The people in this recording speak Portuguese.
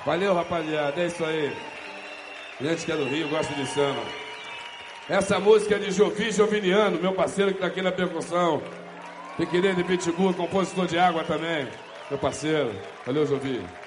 Valeu, rapaziada, é isso aí. Gente que é do Rio, gosta de samba. Essa música é de Jovi Joviniano, meu parceiro que tá aqui na percussão. Piquerê de Pitbull, compositor de água também, meu parceiro. Valeu, Jovi.